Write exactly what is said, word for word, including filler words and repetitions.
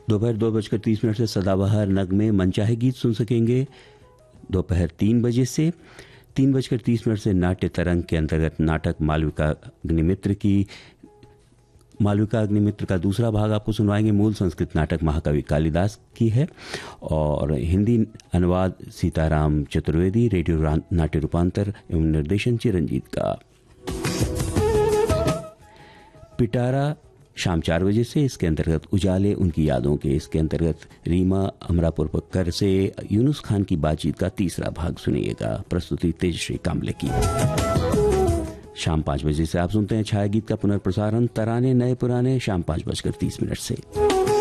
दोपहर दो बजकर तीस मिनट से सदाबहार नगमे मनचाहे गीत सुन सकेंगे। दोपहर तीन बजे से तीन बजकर तीस मिनट से नाट्य तरंग के अंतर्गत नाटक मालविका अग्निमित्र की मालविका अग्निमित्र का दूसरा भाग आपको सुनवाएंगे। मूल संस्कृत नाटक महाकवि कालिदास की है और हिंदी अनुवाद सीताराम चतुर्वेदी, रेडियो नाट्य रूपांतर एवं निर्देशन चिरंजीत का। पिटारा शाम चार बजे से, इसके अंतर्गत उजाले उनकी यादों के, इसके अंतर्गत रीमा अमरापुर पक्कर से यूनुस खान की बातचीत का तीसरा भाग सुनिएगा। प्रस्तुति तेजश्री कामले की। शाम पाँच बजे से आप सुनते हैं छाया गीत का पुनर्प्रसारण तराने नए पुराने, शाम पाँच बजकर तीस मिनट से।